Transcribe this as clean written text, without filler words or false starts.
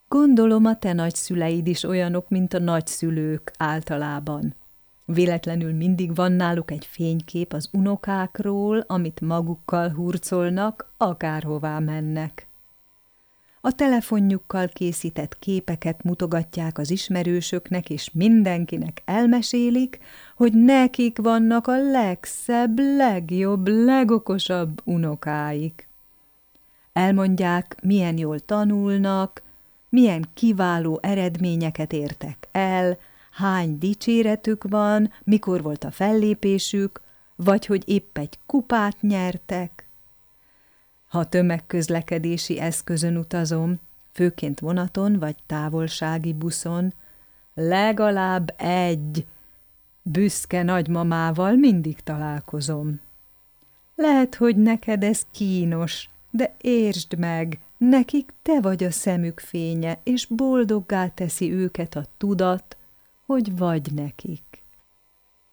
Gondolom, a te nagyszüleid is olyanok, mint a nagyszülők általában. Véletlenül mindig van náluk egy fénykép az unokákról, amit magukkal hurcolnak, akárhová mennek. A telefonjukkal készített képeket mutogatják az ismerősöknek, és mindenkinek elmesélik, hogy nekik vannak a legszebb, legjobb, legokosabb unokáik. Elmondják, milyen jól tanulnak, milyen kiváló eredményeket értek el, hány dicséretük van, mikor volt a fellépésük, vagy hogy épp egy kupát nyertek. Ha tömegközlekedési eszközön utazom, főként vonaton vagy távolsági buszon, legalább egy büszke nagymamával mindig találkozom. Lehet, hogy neked ez kínos, de értsd meg, nekik te vagy a szemük fénye, és boldoggá teszi őket a tudat, hogy vagy nekik.